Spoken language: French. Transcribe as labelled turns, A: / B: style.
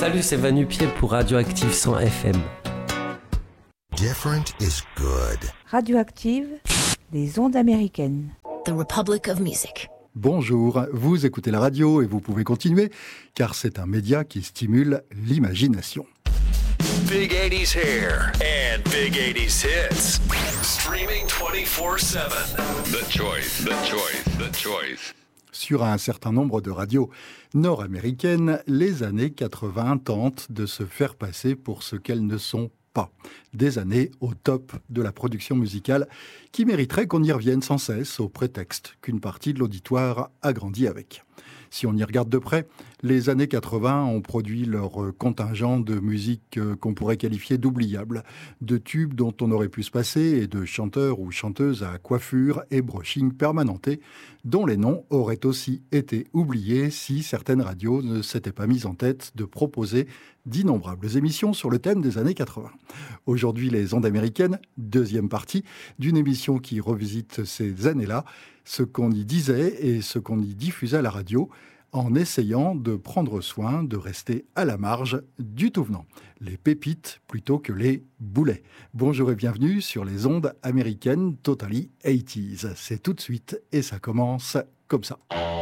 A: Salut, c'est Vanupier pour Radioactive 100 FM.
B: Different is good.
C: Radioactive, les ondes américaines.
D: The Republic of Music.
E: Bonjour, vous écoutez la radio et vous pouvez continuer, car c'est un média qui stimule l'imagination.
B: Big 80s hair and big 80s hits. Streaming 24/7. The choice, the choice, the choice.
E: Sur un certain nombre de radios nord-américaines, les années 80 tentent de se faire passer pour ce qu'elles ne sont pas. Des années au top de la production musicale qui mériteraient qu'on y revienne sans cesse au prétexte qu'une partie de l'auditoire a grandi avec. Si on y regarde de près, les années 80 ont produit leur contingent de musique qu'on pourrait qualifier d'oubliable, de tubes dont on aurait pu se passer et de chanteurs ou chanteuses à coiffure et brushing permanenté, dont les noms auraient aussi été oubliés si certaines radios ne s'étaient pas mises en tête de proposer d'innombrables émissions sur le thème des années 80. Aujourd'hui, les ondes américaines, deuxième partie d'une émission qui revisite ces années-là, ce qu'on y disait et ce qu'on y diffusait à la radio, en essayant de prendre soin de rester à la marge du tout venant. Les pépites plutôt que les boulets. Bonjour et bienvenue sur les ondes américaines Totally 80s. C'est tout de suite et ça commence comme ça.